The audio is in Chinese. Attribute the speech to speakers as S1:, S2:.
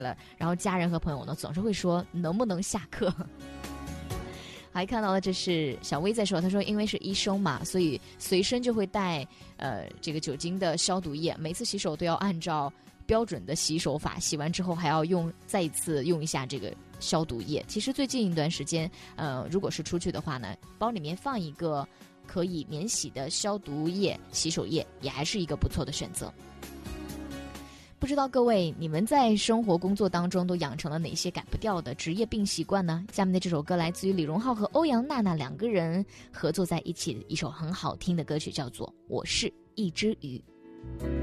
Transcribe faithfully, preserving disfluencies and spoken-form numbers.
S1: 了，然后家人和朋友呢总是会说能不能下课。还看到了，这是小薇在说，她说因为是医生嘛，所以随身就会带呃这个酒精的消毒液，每次洗手都要按照标准的洗手法，洗完之后还要用再一次用一下这个消毒液。其实最近一段时间，呃，如果是出去的话呢，包里面放一个可以免洗的消毒液、洗手液，也还是一个不错的选择。不知道各位，你们在生活工作当中都养成了哪些改不掉的职业病习惯呢？下面的这首歌来自于李荣浩和欧阳娜娜两个人合作在一起的一首很好听的歌曲，叫做《我是一只鱼》。